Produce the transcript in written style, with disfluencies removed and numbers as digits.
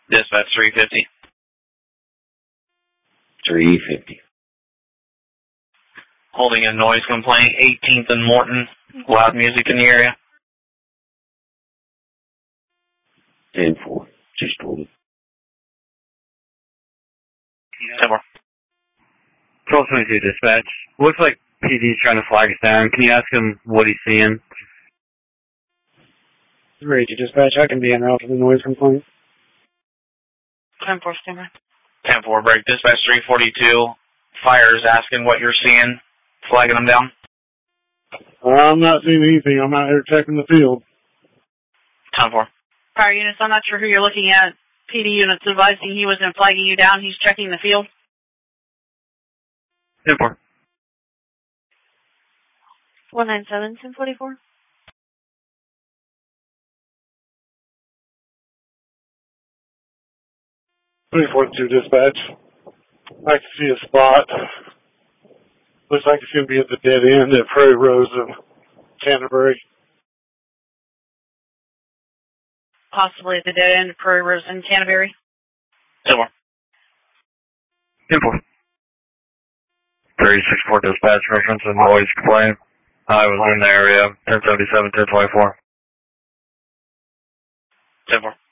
Dispatch 350. 350. Holding a noise complaint, 18th and Morton. Loud music in the area. 10-4. Just told it. 10-4. 1222 dispatch. Looks like PD's trying to flag us down. Can you ask him what he's seeing? 380 dispatch. I can be en route for the noise complaint. 10-4, standby. 10-4, break. Dispatch 342. Fire's asking what you're seeing. Flagging them down. I'm not seeing anything. I'm out here checking the field. 10-4. Fire units, I'm not sure who you're looking at. PD units advising he wasn't flagging you down. He's checking the field. 10-4. 197, 1044. 342 dispatch. I can see a spot. Looks like it's going to be at the dead end at Prairie Rose of Canterbury. Possibly at the dead end of Prairie Rose in Canterbury. 10-4. 10-4. 364 dispatch, reference and noise complaint. I was in the area, 1077, 1024. 10-4.